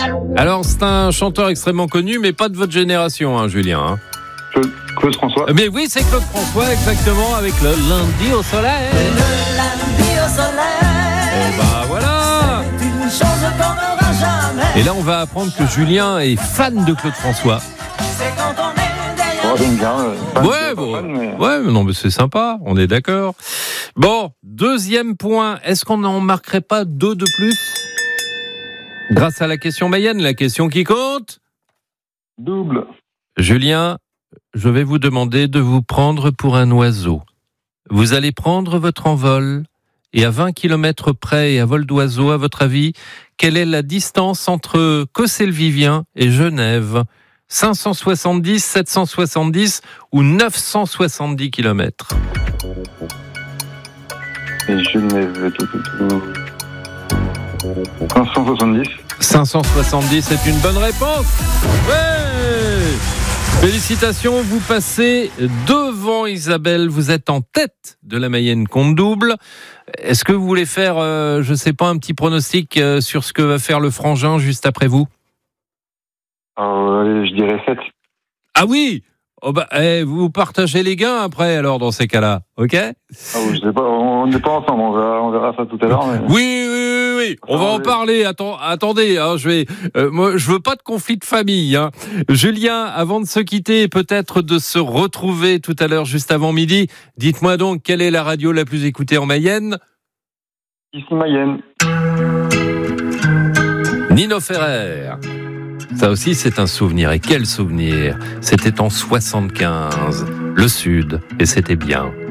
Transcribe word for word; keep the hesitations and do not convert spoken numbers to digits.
Alors, c'est un chanteur extrêmement connu, mais pas de votre génération, hein, Julien. Hein. Claude, Claude François. Mais oui, c'est Claude François, exactement, avec le lundi au soleil. Le lundi au soleil. Et bah voilà. C'est une chose qu'on n'aura jamais. Et là, on va apprendre que Julien est fan de Claude François. C'est quand on est derrière. Oh, j'aime bien. euh, fan, Ouais, pas bon, fan, mais- ouais, mais non, mais c'est sympa, on est d'accord. Bon, deuxième point, est-ce qu'on n'en marquerait pas deux de plus ? Grâce à la question Mayenne, la question qui compte. Double. Julien, je vais vous demander de vous prendre pour un oiseau. Vous allez prendre votre envol et à vingt kilomètres près et à vol d'oiseau, à votre avis, quelle est la distance entre Cossé-le-Vivien et Genève ? cinq cent soixante-dix, sept cent soixante-dix ou neuf cent soixante-dix kilomètres ? Et Genève, tout, tout, tout. cinq cent soixante-dix. cinq cent soixante-dix, c'est une bonne réponse. Ouais ! Félicitations, vous passez devant Isabelle. Vous êtes en tête de la Mayenne compte double. Est-ce que vous voulez faire, euh, je sais pas, un petit pronostic euh, sur ce que va faire le frangin juste après vous ? Alors, allez, je dirais sept. Ah oui ! Oh bah, eh, vous partagez les gains après, alors, dans ces cas-là, ok ? Ah oui, je sais pas, on n'est pas ensemble, on verra, on verra ça tout à l'heure. Mais... Oui, oui, oui, oui. On va en parler. Attends, attendez, hein, je vais, euh, moi, je veux pas de conflit de famille. Hein. Julien, avant de se quitter, et peut-être de se retrouver tout à l'heure, juste avant midi, dites-moi donc quelle est la radio la plus écoutée en Mayenne ? Ici Mayenne. Nino Ferrer. Ça aussi, c'est un souvenir. Et quel souvenir ? C'était en soixante-quinze, le Sud, et c'était bien.